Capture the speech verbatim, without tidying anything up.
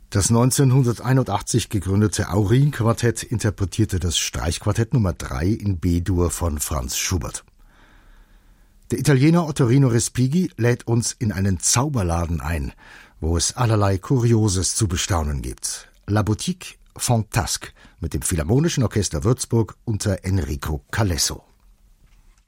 Das neunzehnhunderteinundachtzig gegründete Aurin-Quartett interpretierte das Streichquartett Nummer drei in B-Dur von Franz Schubert. Der Italiener Ottorino Respighi lädt uns in einen Zauberladen ein, wo es allerlei Kurioses zu bestaunen gibt. La Boutique Fantasque mit dem Philharmonischen Orchester Würzburg unter Enrico Calesso.